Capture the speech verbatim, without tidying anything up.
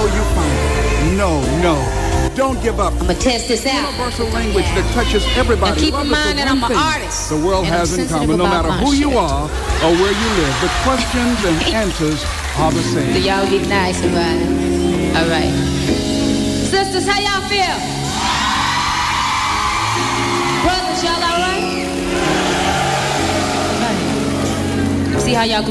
will you find it. No, no. Don't give up. I'm going to test this out. Universal language that touches everybody. Now keep in mind that I'm an artist. The world has in common, no matter who you are or where you live, the questions and answers are the same. So y'all be nice about it. All right. Sisters, how y'all feel? Brothers, y'all all right? All right. See how y'all